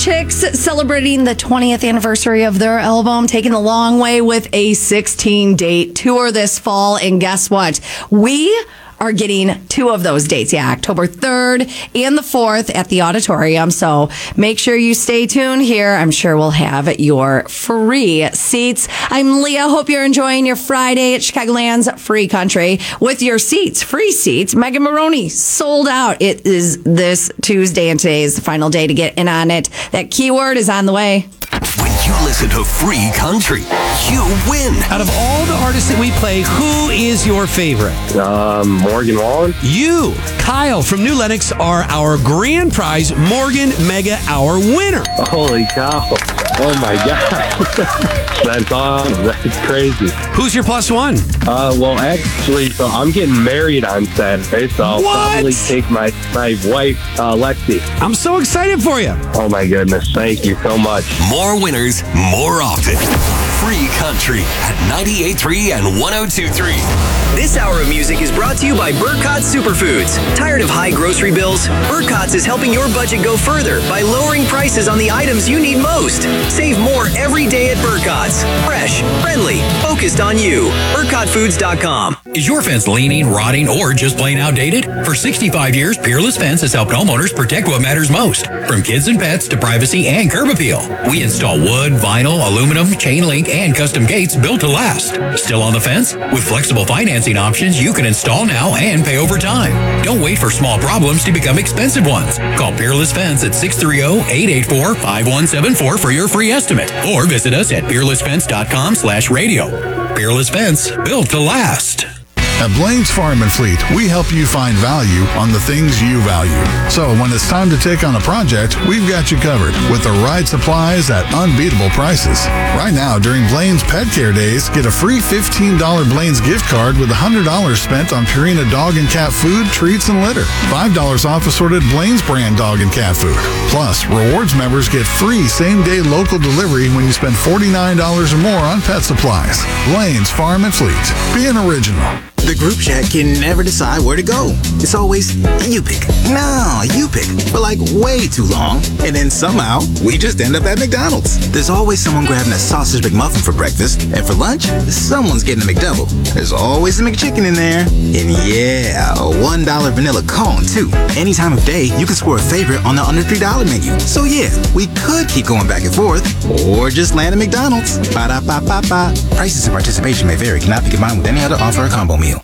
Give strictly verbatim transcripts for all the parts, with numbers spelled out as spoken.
Chicks celebrating the twentieth anniversary of their album, taking the long way with a sixteen-date tour this fall. And guess what? We are getting two of those dates. Yeah, October third and the fourth at the auditorium. So make sure you stay tuned here. I'm sure we'll have your free seats. I'm Leah. Hope you're enjoying your Friday at Chicagoland's Free Country with your seats, free seats. Megan Maroney sold out. It is this Tuesday, and today is the final day to get in on it. That keyword is on the way. When you listen to Free Country, you win. Out of all the artists that we play, who is your favorite? Um, Morgan Wallen. You, Kyle from New Lenox, are our grand prize Morgan Mega Hour winner. Holy cow. Oh my God. That's awesome. That's crazy. Who's your plus one? Uh, well, actually, so I'm getting married on Saturday, so I'll What? probably take my, my wife, uh, Lexi. I'm so excited for you. Oh my goodness. Thank you so much. More winners, more often. Free Country at ninety-eight point three and one oh two point three. This hour of music is brought to you by Burcott's Superfoods. Tired of high grocery bills? Burcott's is helping your budget go further by lowering prices on the items you need most. Save more every day at Burcott's. Fresh, friendly, focused on you. Burcott Foods dot com. Is your fence leaning, rotting, or just plain outdated? For sixty-five years, Peerless Fence has helped homeowners protect what matters most, from kids and pets to privacy and curb appeal. We install wood, vinyl, aluminum, chain link, and custom gates built to last. Still on the fence? With flexible financing options, you can install now and pay over time. Don't wait for small problems to become expensive ones. Call Peerless Fence at six three zero, eight eight four, five one seven four for your free estimate, or visit us at peerless fence dot com slash radio. Peerless Fence, built to last. At Blaine's Farm and Fleet, we help you find value on the things you value. So when it's time to take on a project, we've got you covered with the right supplies at unbeatable prices. Right now, during Blaine's Pet Care Days, get a free fifteen dollars Blaine's gift card with one hundred dollars spent on Purina dog and cat food, treats, and litter. five dollars off assorted Blaine's brand dog and cat food. Plus, rewards members get free same-day local delivery when you spend forty-nine dollars or more on pet supplies. Blaine's Farm and Fleet. Be an original. The group chat can never decide where to go. It's always, you pick. No, you pick. For like way too long. And then somehow, we just end up at McDonald's. There's always someone grabbing a sausage McMuffin for breakfast. And for lunch, someone's getting a McDouble. There's always a McChicken in there. And yeah, a one dollar vanilla cone, too. Any time of day, you can score a favorite on the under three dollar menu. So yeah, we could keep going back and forth. Or just land at McDonald's. Ba-da-ba-ba-ba. Prices and participation may vary. Cannot be combined with any other offer or combo meal.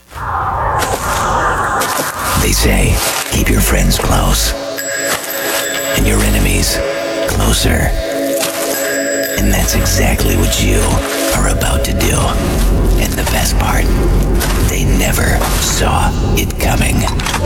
They say, keep your friends close and your enemies closer. And that's exactly what you are about to do. And the best part, they never saw it coming.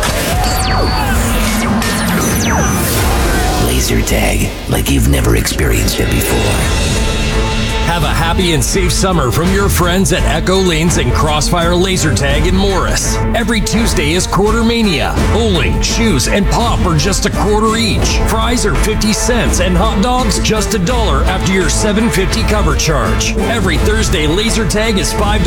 Laser tag, like you've never experienced it before. Have a happy and safe summer from your friends at Echo Lanes and Crossfire Laser Tag in Morris. Every Tuesday is Quarter Mania. Bowling, shoes, and pop are just a quarter each. Fries are fifty cents and hot dogs just a dollar after your seven fifty cover charge. Every Thursday, Laser Tag is five dollars.